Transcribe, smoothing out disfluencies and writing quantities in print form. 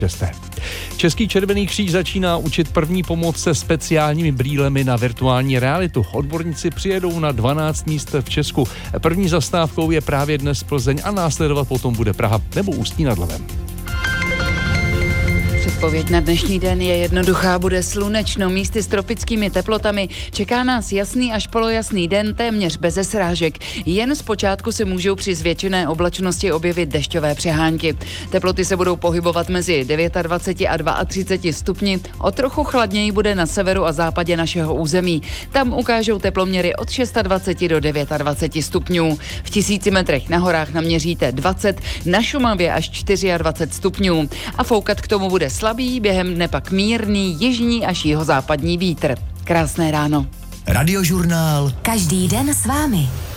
6. Český Červený kříž začíná učit první pomoc se speciálními brýlemi na virtuální realitu. Odborníci přijedou na 12 míst v Česku. První zastávkou je právě dnes Plzeň a následovat potom bude Praha nebo Ústí nad Labem. Předpověď na dnešní den je jednoduchá, bude slunečno, místy s tropickými teplotami. Čeká nás jasný až polojasný den, téměř beze srážek. Jen zpočátku se můžou při zvětšené oblačnosti objevit dešťové přehánky. Teploty se budou pohybovat mezi 29 a 32 stupni. O trochu chladněji bude na severu a západě našeho území. Tam ukážou teploměry od 26 do 29 stupňů. V 1000 metrech na horách naměříte 20, na Šumavě až 24 stupňů. A foukat k tomu bude slabý, během dne pak mírný jižní až jihozápadní vítr. Krásné ráno. Radiožurnál. Každý den s vámi.